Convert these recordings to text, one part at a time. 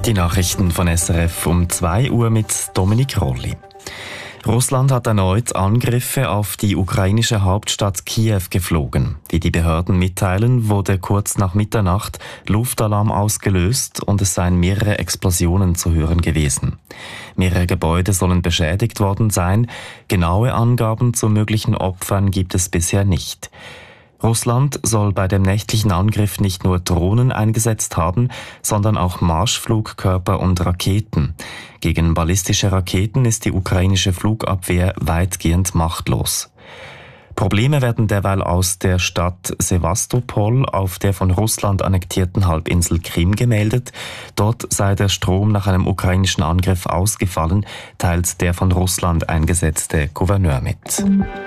Die Nachrichten von SRF um 2 Uhr mit Dominik Rolli. Russland hat erneut Angriffe auf die ukrainische Hauptstadt Kiew geflogen. Wie die Behörden mitteilen, wurde kurz nach Mitternacht Luftalarm ausgelöst und es seien mehrere Explosionen zu hören gewesen. Mehrere Gebäude sollen beschädigt worden sein. Genaue Angaben zu möglichen Opfern gibt es bisher nicht. Russland soll bei dem nächtlichen Angriff nicht nur Drohnen eingesetzt haben, sondern auch Marschflugkörper und Raketen. Gegen ballistische Raketen ist die ukrainische Flugabwehr weitgehend machtlos. Probleme werden derweil aus der Stadt Sewastopol auf der von Russland annektierten Halbinsel Krim gemeldet. Dort sei der Strom nach einem ukrainischen Angriff ausgefallen, teilt der von Russland eingesetzte Gouverneur mit.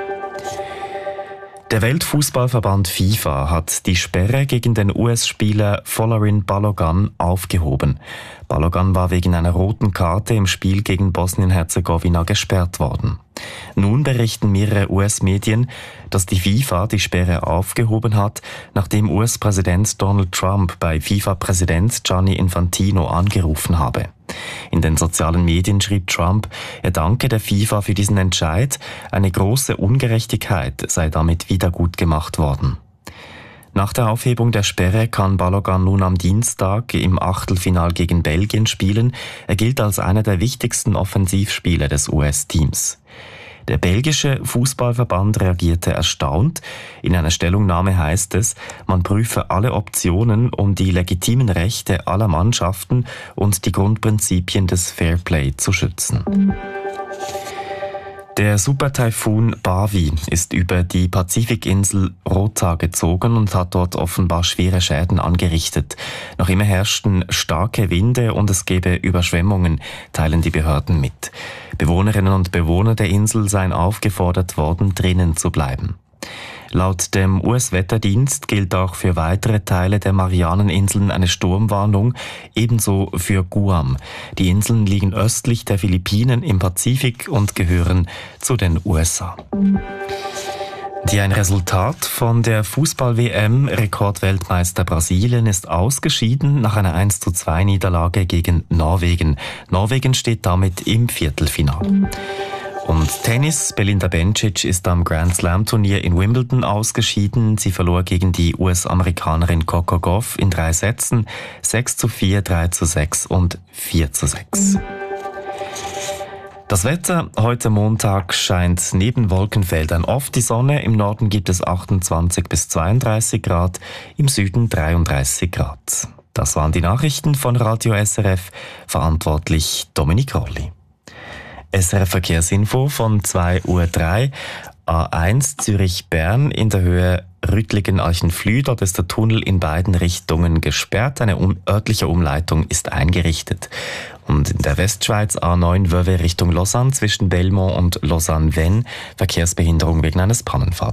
Der Weltfußballverband FIFA hat die Sperre gegen den US-Spieler Folarin Balogun aufgehoben. Balogun war wegen einer roten Karte im Spiel gegen Bosnien-Herzegowina gesperrt worden. Nun berichten mehrere US-Medien, dass die FIFA die Sperre aufgehoben hat, nachdem US-Präsident Donald Trump bei FIFA-Präsident Gianni Infantino angerufen habe. In den sozialen Medien schrieb Trump, er danke der FIFA für diesen Entscheid, eine große Ungerechtigkeit sei damit wiedergutgemacht worden. Nach der Aufhebung der Sperre kann Balogun nun am Dienstag im Achtelfinal gegen Belgien spielen. Er gilt als einer der wichtigsten Offensivspieler des US-Teams. Der belgische Fußballverband reagierte erstaunt. In einer Stellungnahme heißt es, man prüfe alle Optionen, um die legitimen Rechte aller Mannschaften und die Grundprinzipien des Fairplay zu schützen. Der Supertaifun Bavi ist über die Pazifikinsel Rota gezogen und hat dort offenbar schwere Schäden angerichtet. Noch immer herrschten starke Winde und es gebe Überschwemmungen, teilen die Behörden mit. Bewohnerinnen und Bewohner der Insel seien aufgefordert worden, drinnen zu bleiben. Laut dem US-Wetterdienst gilt auch für weitere Teile der Marianeninseln eine Sturmwarnung, ebenso für Guam. Die Inseln liegen östlich der Philippinen im Pazifik und gehören zu den USA. Ein Resultat von der Fußball-WM. Rekordweltmeister Brasilien ist ausgeschieden nach einer 1:2 Niederlage gegen Norwegen. Norwegen steht damit im Viertelfinale. Und Tennis. Belinda Bencic ist am Grand Slam Turnier in Wimbledon ausgeschieden. Sie verlor gegen die US-Amerikanerin Coco Gauff in 3 Sätzen 6:4, 3:6 und 4:6. Das Wetter. Heute Montag scheint neben Wolkenfeldern oft die Sonne. Im Norden gibt es 28 bis 32 Grad, im Süden 33 Grad. Das waren die Nachrichten von Radio SRF. Verantwortlich Dominik Rolli. SRF Verkehrsinfo von 2:03 Uhr. A1 Zürich-Bern in der Höhe Rüttlingen-Alchenflüh. Dort ist der Tunnel in beiden Richtungen gesperrt. Eine örtliche Umleitung ist eingerichtet. Und in der Westschweiz A9 Vevey Richtung Lausanne zwischen Belmont und Lausanne-Vennes Verkehrsbehinderung wegen eines Pannenfahrzeugs.